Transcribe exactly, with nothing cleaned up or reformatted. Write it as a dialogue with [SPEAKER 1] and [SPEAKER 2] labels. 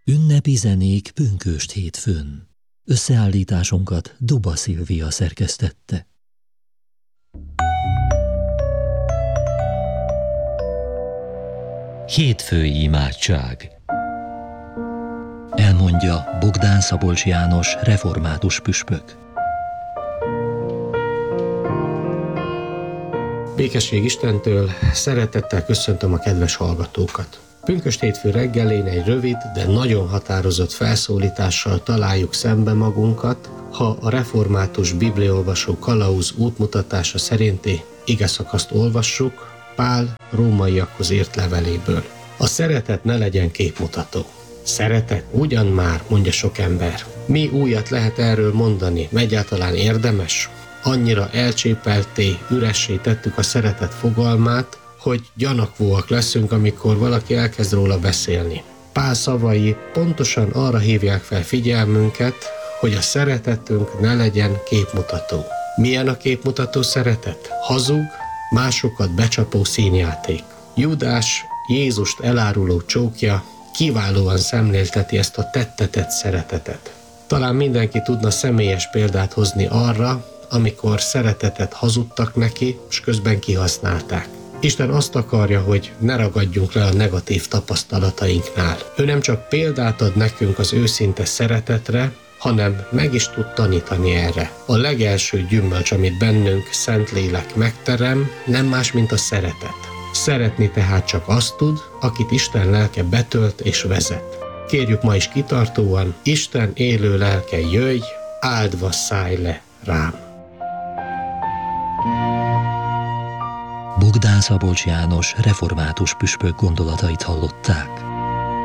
[SPEAKER 1] Ünnepi zenék pünkösd hétfőn. Összeállításunkat Duba Szilvia szerkesztette. Hétfői imádság. Elmondja Bogdán Szabolcs János, református püspök.
[SPEAKER 2] Békesség Istentől, szeretettel köszöntöm a kedves hallgatókat. Pünkösd hétfő reggelén egy rövid, de nagyon határozott felszólítással találjuk szembe magunkat, ha a református bibliaolvasó kalauz útmutatása szerinti igeszakaszt olvassuk Pál rómaiakhoz írt leveléből. A szeretet ne legyen képmutató. Szeretet? Ugyan már, mondja sok ember. Mi újat lehet erről mondani? Egyáltalán érdemes? Annyira elcsépelté, üressé tettük a szeretet fogalmát, hogy gyanakvóak leszünk, amikor valaki elkezd róla beszélni. Pál szavai pontosan arra hívják fel figyelmünket, hogy a szeretetünk ne legyen képmutató. Milyen a képmutató szeretet? Hazug, másokat becsapó színjáték. Júdás, Jézust eláruló csókja kiválóan szemlélteti ezt a tettetett szeretetet. Talán mindenki tudna személyes példát hozni arra, amikor szeretetet hazudtak neki, és közben kihasználták. Isten azt akarja, hogy ne ragadjunk le a negatív tapasztalatainknál. Ő nem csak példát ad nekünk az őszinte szeretetre, hanem meg is tud tanítani erre. A legelső gyümölcs, amit bennünk Szentlélek megterem, nem más, mint a szeretet. Szeretni tehát csak azt tud, akit Isten lelke betölt és vezet. Kérjük ma is kitartóan, Isten élő lelke, jöjj, áldva szállj le rám.
[SPEAKER 1] Bogdán Szabolcs János, református püspök gondolatait hallották.